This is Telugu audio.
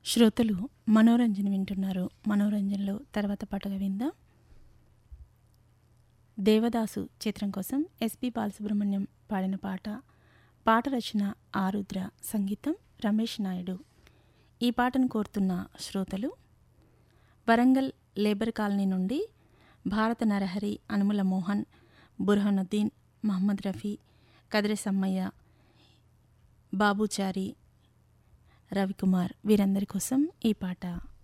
శ్రోతలు మనోరంజన్ వింటున్నారు. మనోరంజన్లో తర్వాత పాటగా విందాం. దేవదాసు చిత్రం కోసం ఎస్పి బాలసుబ్రహ్మణ్యం పాడిన పాట. పాట రచన ఆరుద్ర, సంగీతం రమేష్ నాయుడు. ఈ పాటను కోరుతున్న శ్రోతలు వరంగల్ లేబర్ కాలనీ నుండి భారత నరహరి, అనుముల మోహన్, బుర్హానుద్దీన్, మహమ్మద్ రఫీ, కదిరి సమ్మయ్య, బాబుచారి, రవికుమార్ వీరందరి కోసం ఈ పాట.